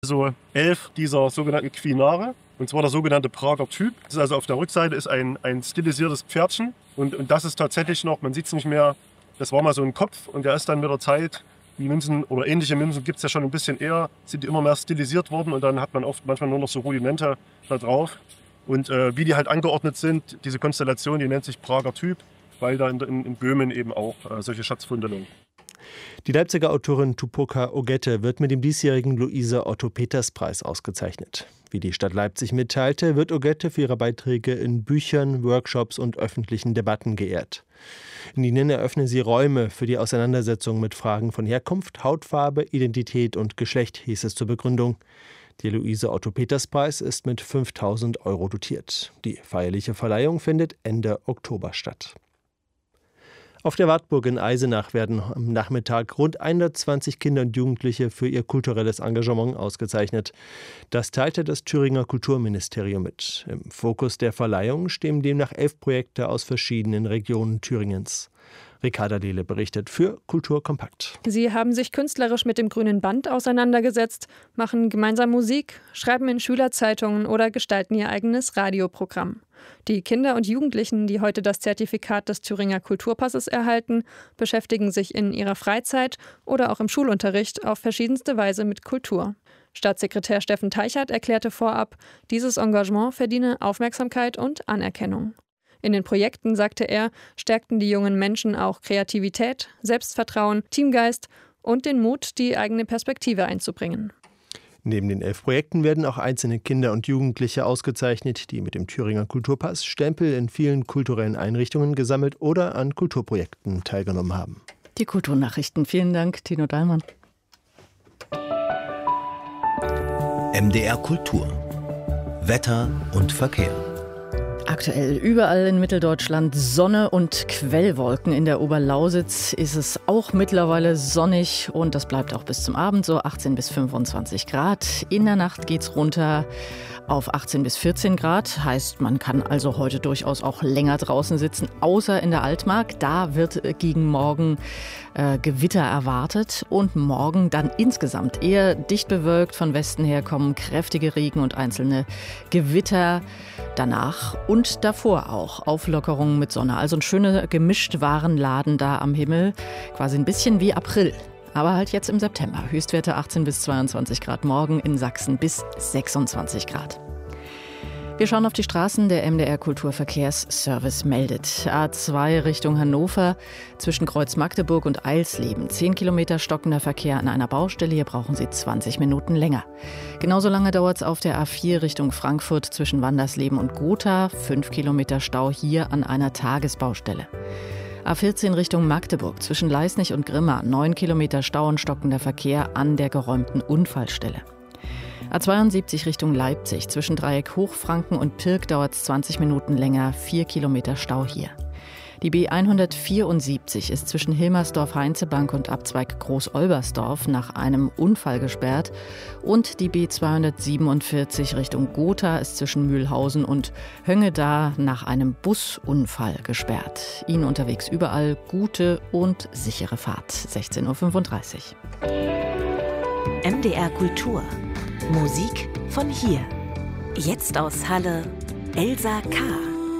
So 11 dieser sogenannten Quinare, und zwar der sogenannte Prager Typ. Das ist also auf der Rückseite ist ein stilisiertes Pferdchen und das ist tatsächlich noch, man sieht es nicht mehr, das war mal so ein Kopf und der ist dann mit der Zeit, die Münzen oder ähnliche Münzen gibt es ja schon ein bisschen eher, sind die immer mehr stilisiert worden und dann hat man oft manchmal nur noch so Rudimente da drauf. Und wie die halt angeordnet sind, diese Konstellation, die nennt sich Prager Typ, weil da in Böhmen eben auch solche Schatzfunde liegen. Die Leipziger Autorin Tupoka Ogette wird mit dem diesjährigen Luise-Otto-Peters-Preis ausgezeichnet. Wie die Stadt Leipzig mitteilte, wird Ogette für ihre Beiträge in Büchern, Workshops und öffentlichen Debatten geehrt. In ihnen eröffnen sie Räume für die Auseinandersetzung mit Fragen von Herkunft, Hautfarbe, Identität und Geschlecht, hieß es zur Begründung. Der Luise-Otto-Peters-Preis ist mit 5.000 € dotiert. Die feierliche Verleihung findet Ende Oktober statt. Auf der Wartburg in Eisenach werden am Nachmittag rund 120 Kinder und Jugendliche für ihr kulturelles Engagement ausgezeichnet. Das teilte das Thüringer Kulturministerium mit. Im Fokus der Verleihung stehen demnach 11 Projekte aus verschiedenen Regionen Thüringens. Ricarda Lehle berichtet für Kultur Kompakt. Sie haben sich künstlerisch mit dem Grünen Band auseinandergesetzt, machen gemeinsam Musik, schreiben in Schülerzeitungen oder gestalten ihr eigenes Radioprogramm. Die Kinder und Jugendlichen, die heute das Zertifikat des Thüringer Kulturpasses erhalten, beschäftigen sich in ihrer Freizeit oder auch im Schulunterricht auf verschiedenste Weise mit Kultur. Staatssekretär Steffen Teichert erklärte vorab, dieses Engagement verdiene Aufmerksamkeit und Anerkennung. In den Projekten, sagte er, stärkten die jungen Menschen auch Kreativität, Selbstvertrauen, Teamgeist und den Mut, die eigene Perspektive einzubringen. Neben den 11 Projekten werden auch einzelne Kinder und Jugendliche ausgezeichnet, die mit dem Thüringer Kulturpass Stempel in vielen kulturellen Einrichtungen gesammelt oder an Kulturprojekten teilgenommen haben. Die Kulturnachrichten. Vielen Dank, Tino Dahlmann. MDR Kultur. Wetter und Verkehr. Aktuell überall in Mitteldeutschland Sonne und Quellwolken. In der Oberlausitz ist es auch mittlerweile sonnig und das bleibt auch bis zum Abend so 18 bis 25 Grad. In der Nacht geht's runter auf 18 bis 14 Grad. Heißt, man kann also heute durchaus auch länger draußen sitzen, außer in der Altmark. Da wird gegen morgen Gewitter erwartet und morgen dann insgesamt eher dicht bewölkt. Von Westen her kommen kräftige Regen und einzelne Gewitter. Danach und davor auch Auflockerungen mit Sonne. Also ein schöner Gemischtwarenladen da am Himmel. Quasi ein bisschen wie April. Aber halt jetzt im September. Höchstwerte 18 bis 22 Grad morgen, in Sachsen bis 26 Grad. Wir schauen auf die Straßen. Der MDR Kulturverkehrsservice meldet. A2 Richtung Hannover zwischen Kreuz Magdeburg und Eilsleben. 10 Kilometer stockender Verkehr an einer Baustelle. Hier brauchen Sie 20 Minuten länger. Genauso lange dauert es auf der A4 Richtung Frankfurt zwischen Wandersleben und Gotha. 5 Kilometer Stau hier an einer Tagesbaustelle. A14 Richtung Magdeburg zwischen Leisnig und Grimma. 9 Kilometer Stau und stockender Verkehr an der geräumten Unfallstelle. A72 Richtung Leipzig zwischen Dreieck Hochfranken und Pirk dauert es 20 Minuten länger, 4 Kilometer Stau hier. Die B174 ist zwischen Hilmersdorf-Heinzebank und Abzweig Groß-Olbersdorf nach einem Unfall gesperrt. Und die B247 Richtung Gotha ist zwischen Mühlhausen und Höngeda nach einem Busunfall gesperrt. Ihnen unterwegs überall gute und sichere Fahrt. 16:35 Uhr. MDR Kultur. Musik von hier. Jetzt aus Halle, Elsa K.